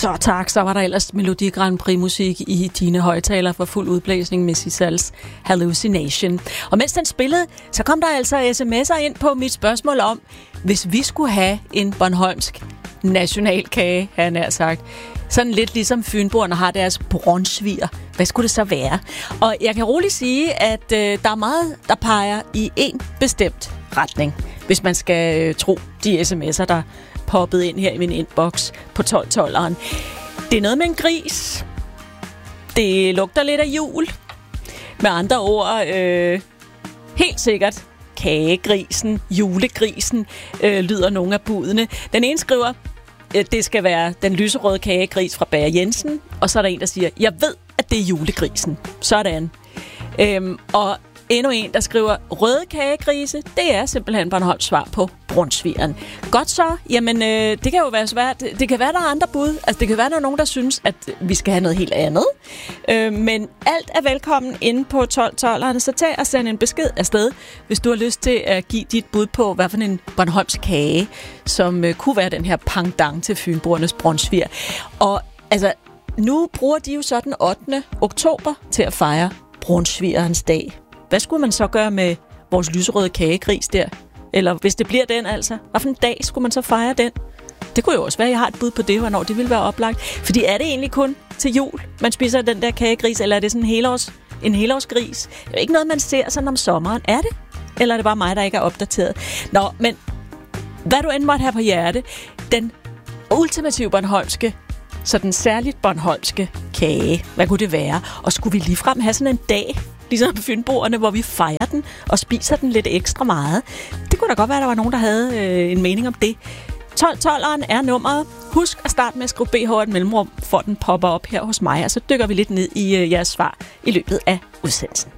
Så tak, så var der ellers Melodi Grand Prix musik i dine højtaler for fuld udblæsning med Sisals Hallucination. Og mens den spillede, så kom der altså sms'er ind på mit spørgsmål om, hvis vi skulle have en bornholmsk nationalkage, har jeg nær sagt, sådan lidt ligesom fynboerne har deres brunsviger. Hvad skulle det så være? Og jeg kan roligt sige, at der er meget, der peger i en bestemt retning, hvis man skal tro de sms'er, der poppet ind her i min inbox på 1212'eren. Det er noget med en gris. Det lugter lidt af jul. Med andre ord, helt sikkert kagegrisen, julegrisen, lyder nogle af budene. Den ene skriver, det skal være den lyserøde kagegris fra Bager Jensen. Og så er der en, der siger, jeg ved, at det er julegrisen. Sådan. Og endnu en, der skriver, røde kagegrise, det er simpelthen Bornholms svar på brunsvigeren. Godt så, jamen det kan jo være svært. Det kan være, der er andre bud. Altså det kan være, der er nogen, der synes, at vi skal have noget helt andet. Men alt er velkommen inde på 1212'erne, så tag og send en besked afsted, hvis du har lyst til at give dit bud på, hvad for en Bornholms kage, som kunne være den her pendant til fynboernes brunsviger. Og altså, nu bruger de jo så den 8. oktober til at fejre brunsvigerens dag. Hvad skulle man så gøre med vores lyserøde kagegris der? Eller hvis det bliver den altså, hvad for en dag skulle man så fejre den? Det kunne jo også være, at jeg har et bud på det, hvornår det ville være oplagt. Fordi er det egentlig kun til jul, man spiser den der kagegris, eller er det sådan en helårsgris? Det er jo ikke noget, man ser sådan om sommeren. Er det? Eller er det bare mig, der ikke er opdateret? Nå, men hvad du end måtte have på hjerte, den ultimative bornholmske, så den særligt bornholmske kage, hvad kunne det være? Og skulle vi ligefrem have sådan en dag, ligesom fynboerne, hvor vi fejrer den og spiser den lidt ekstra meget? Det kunne da godt være, at der var nogen, der havde en mening om det. 1212'eren er nummeret. Husk at starte med at skrive BH et mellemrum, for den popper op her hos mig, og så dykker vi lidt ned i jeres svar i løbet af udsendelsen.